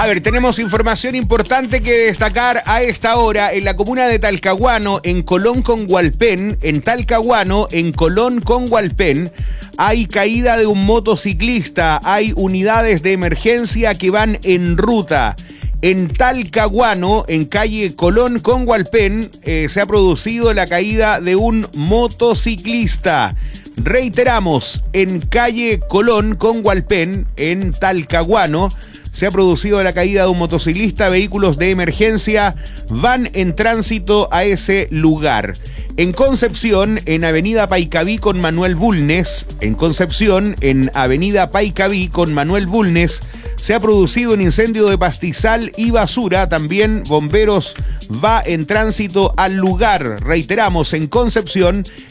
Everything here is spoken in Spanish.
ver, tenemos información importante que destacar a esta hora en la comuna de Talcahuano, en Colón con Hualpén. En Talcahuano, en Colón con Hualpén, hay caída de un motociclista. Hay unidades de emergencia que van en ruta. En Talcahuano, en calle Colón con Hualpén, se ha producido la caída de un motociclista. Reiteramos, en calle Colón con Hualpén, en Talcahuano, se ha producido la caída de un motociclista. Vehículos de emergencia van en tránsito a ese lugar. En Concepción, en Avenida Paicaví con Manuel Bulnes, en Concepción, en Avenida Paicaví con Manuel Bulnes, se ha producido un incendio de pastizal y basura. También Bomberos va en tránsito al lugar. Reiteramos, en Concepción,